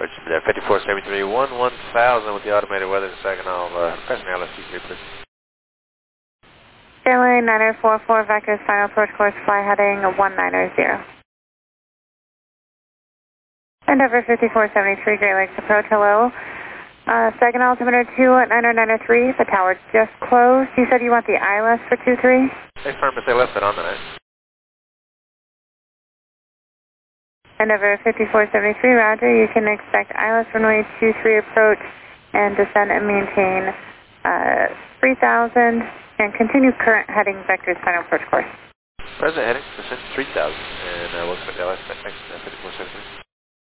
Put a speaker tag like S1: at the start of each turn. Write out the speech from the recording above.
S1: Roger, 5473, 1000 with the automated weather in Saginaw. Passing LST3, please.
S2: Airline 9044, Vector's final approach course, fly heading 190. Endeavour 5473, Great Lakes approach, hello. Saginaw altimeter 29093, the tower just closed. You said you want the ILS for 23?
S1: They firm if they left it on tonight.
S2: Endeavour 5473, roger. You can expect ILS runway 23 approach and descend and maintain 3000 and continue current heading Vector's final approach course.
S1: Present heading, descend 3000 and we'll expect ILS next 5473.